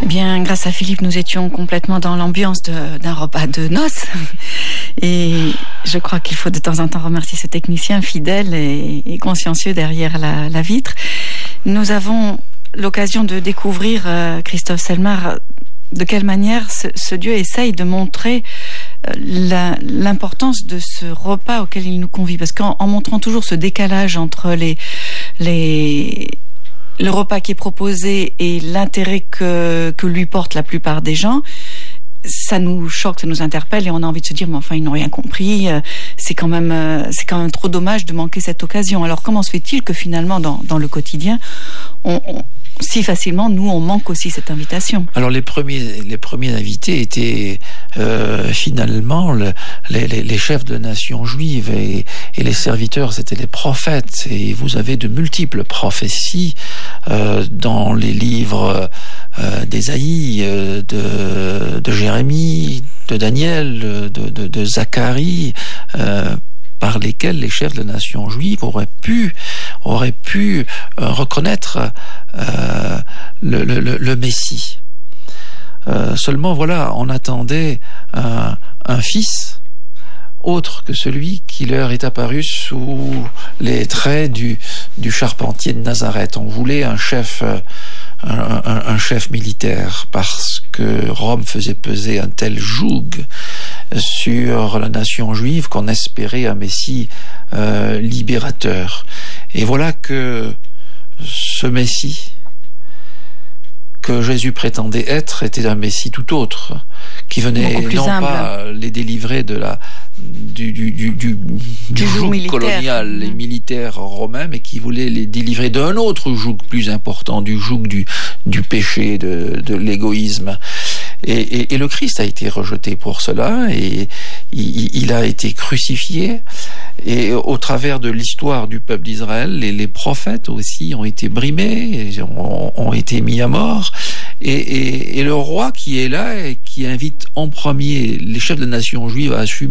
Bien, grâce à Philippe, nous étions complètement dans l'ambiance d'un repas de noces. Et je crois qu'il faut de temps en temps remercier ce technicien fidèle et consciencieux derrière la vitre. Nous avons l'occasion de découvrir, Christophe Selmar, de quelle manière ce Dieu essaye de montrer l'importance de ce repas auquel il nous convie. Parce qu'en montrant toujours ce décalage entre le repas qui est proposé et l'intérêt que lui portent la plupart des gens, ça nous choque, ça nous interpelle et on a envie de se dire mais enfin ils n'ont rien compris, c'est quand même trop dommage de manquer cette occasion. Alors comment se fait-il que finalement dans le quotidien si facilement, nous, on manque aussi cette invitation. Alors les premiers invités étaient finalement les chefs de la nation juive et les serviteurs, c'était les prophètes. Et vous avez de multiples prophéties dans les livres d'Ésaïe, de Jérémie, de Daniel, de Zacharie, par lesquels les chefs de la nation juive auraient pu reconnaître le Messie. Seulement, voilà, on attendait un fils autre que celui qui leur est apparu sous les traits du charpentier de Nazareth. On voulait un chef militaire parce que Rome faisait peser un tel joug sur la nation juive qu'on espérait un Messie libérateur. Et voilà que ce Messie que Jésus prétendait être était un Messie tout autre, qui venait non humble. Pas les délivrer du joug colonial et militaire romain, mais qui voulait les délivrer d'un autre joug plus important, du joug du péché, de l'égoïsme. Et le Christ a été rejeté pour cela, et il a été crucifié. Et au travers de l'histoire du peuple d'Israël, les prophètes aussi ont été brimés, ont été mis à mort. Et le roi qui est là et qui invite en premier les chefs de la nation juive à assumer